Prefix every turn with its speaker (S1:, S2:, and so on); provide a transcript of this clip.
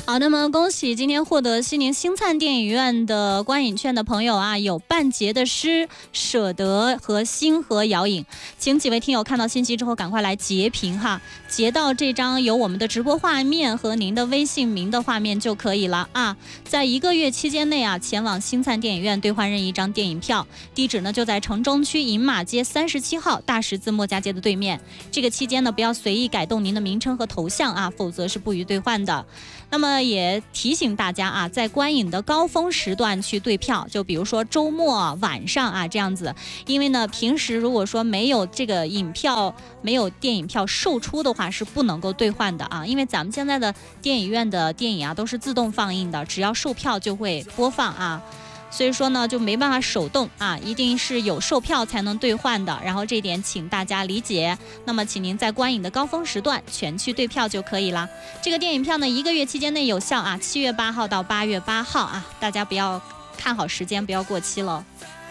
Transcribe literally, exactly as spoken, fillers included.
S1: 好，那么恭喜今天获得西宁星灿电影院的观影券的朋友啊，有半截的诗、舍得和星河遥影，请几位听友看到信息之后赶快来截屏哈，截到这张有我们的直播画面和您的微信名的画面就可以了啊。在一个月期间内啊，前往星灿电影院兑换任意一张电影票，地址呢就在城中区银马街三十七号大十字墨家街的对面。这个期间呢，不要随意改动您的名称和头像啊，否则是不予兑换的。那么也提醒大家啊，在观影的高峰时段去兑票，就比如说周末晚上啊这样子，因为呢平时如果说没有这个影票，没有电影票售出的话是不能够兑换的啊，因为咱们现在的电影院的电影啊都是自动放映的，只要售票就会播放啊。所以说呢，就没办法手动啊，一定是有售票才能兑换的。然后这点请大家理解。那么，请您在观影的高峰时段全去兑票就可以了。这个电影票呢，一个月期间内有效啊，七月八号到八月八号啊，大家不要看好时间，不要过期了。